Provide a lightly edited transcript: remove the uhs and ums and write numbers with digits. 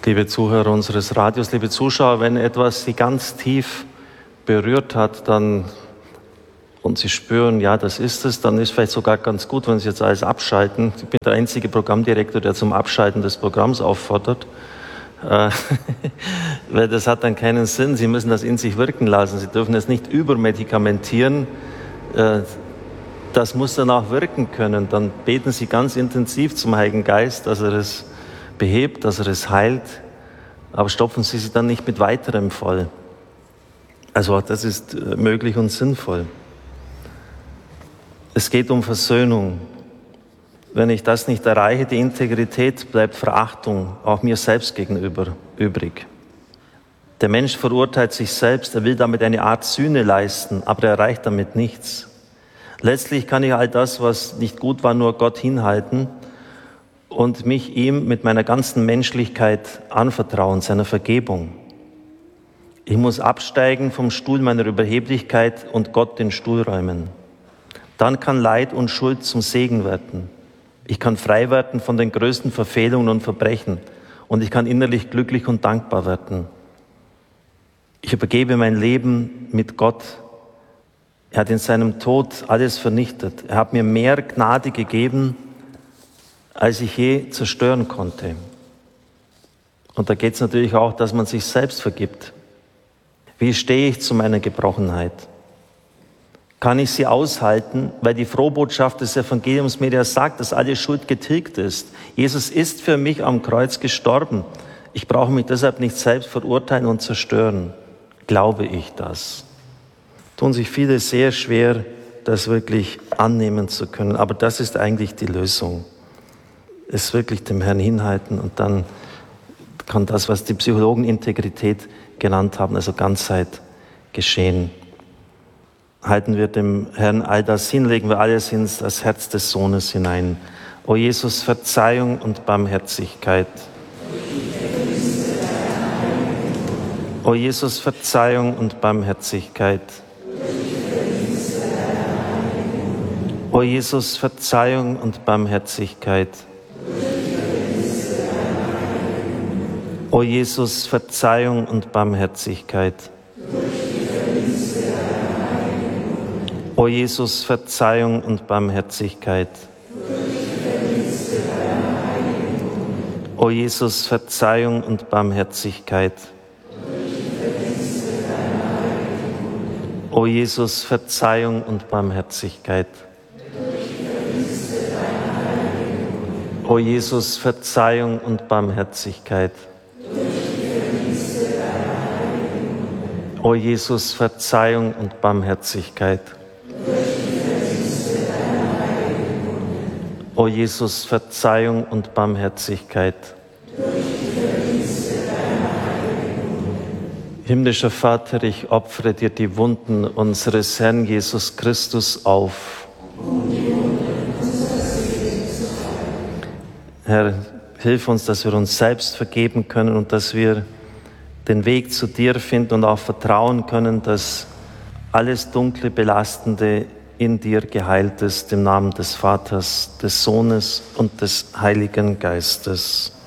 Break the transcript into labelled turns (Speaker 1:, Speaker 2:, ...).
Speaker 1: Liebe Zuhörer unseres Radios, liebe Zuschauer, wenn etwas Sie ganz tief berührt hat, und Sie spüren, ja, das ist es, dann ist vielleicht sogar ganz gut, wenn Sie jetzt alles abschalten. Ich bin der einzige Programmdirektor, der zum Abschalten des Programms auffordert. Weil das hat dann keinen Sinn. Sie müssen das in sich wirken lassen. Sie dürfen es nicht übermedikamentieren. Das muss dann auch wirken können. Dann beten Sie ganz intensiv zum Heiligen Geist, dass er es behebt, dass er es heilt. Aber stopfen Sie sich dann nicht mit weiterem voll. Also auch das ist möglich und sinnvoll. Es geht um Versöhnung. Wenn ich das nicht erreiche, die Integrität, bleibt Verachtung, auch mir selbst gegenüber, übrig. Der Mensch verurteilt sich selbst, er will damit eine Art Sühne leisten, aber er erreicht damit nichts. Letztlich kann ich all das, was nicht gut war, nur Gott hinhalten und mich ihm mit meiner ganzen Menschlichkeit anvertrauen, seiner Vergebung. Ich muss absteigen vom Stuhl meiner Überheblichkeit und Gott den Stuhl räumen. Dann kann Leid und Schuld zum Segen werden. Ich kann frei werden von den größten Verfehlungen und Verbrechen und ich kann innerlich glücklich und dankbar werden. Ich übergebe mein Leben mit Gott. Er hat in seinem Tod alles vernichtet. Er hat mir mehr Gnade gegeben, als ich je zerstören konnte. Und da geht es natürlich auch, dass man sich selbst vergibt. Wie stehe ich zu meiner Gebrochenheit? Kann ich sie aushalten, weil die Frohbotschaft des Evangeliums mir ja sagt, dass alle Schuld getilgt ist. Jesus ist für mich am Kreuz gestorben. Ich brauche mich deshalb nicht selbst verurteilen und zerstören. Glaube ich das? Tun sich viele sehr schwer, das wirklich annehmen zu können. Aber das ist eigentlich die Lösung. Es wirklich dem Herrn hinhalten und dann kann das, was die Psychologen Integrität genannt haben, also Ganzheit, geschehen. Halten wir dem Herrn all das hin, legen wir alles in das Herz des Sohnes hinein. O Jesus, Verzeihung und Barmherzigkeit. O Jesus, Verzeihung und Barmherzigkeit. O Jesus, Verzeihung und Barmherzigkeit. O Jesus, Verzeihung und Barmherzigkeit. O Jesus, Verzeihung und Barmherzigkeit. O Jesus, Verzeihung und Barmherzigkeit. O Jesus, Verzeihung und Barmherzigkeit. O Jesus, Verzeihung und Barmherzigkeit. O Jesus, Verzeihung und Barmherzigkeit. O Jesus, Verzeihung und Barmherzigkeit. Himmlischer Vater, ich opfere dir die Wunden unseres Herrn Jesus Christus auf. Herr, hilf uns, dass wir uns selbst vergeben können und dass wir den Weg zu dir finden und auch vertrauen können, dass alles dunkle, belastende in dir geheilt ist, im Namen des Vaters, des Sohnes und des Heiligen Geistes.